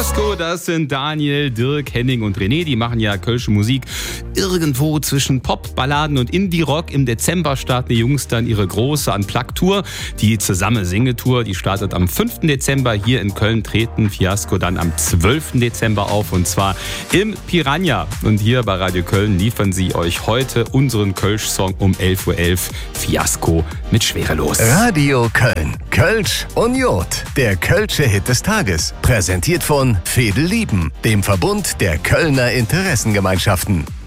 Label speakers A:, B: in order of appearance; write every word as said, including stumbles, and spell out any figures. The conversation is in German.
A: Fiasco, das sind Daniel, Dirk, Henning und René. Die machen ja kölsche Musik irgendwo zwischen Pop, Balladen und Indie-Rock. Im Dezember starten die Jungs dann ihre große Unplugged-Tour. Die Zusammen-Singe-Tour, die startet am fünften Dezember. Hier in Köln treten Fiasco dann am zwölften Dezember auf, und zwar im Piranha. Und hier bei Radio Köln liefern sie euch heute unseren Kölsch-Song um elf Uhr elf. Fiasco mit Schwerelos.
B: Radio Köln. Kölsch und Jod. Der Kölsche Hit des Tages. Präsentiert von Veedel Lieben, dem Verbund der Kölner Interessengemeinschaften.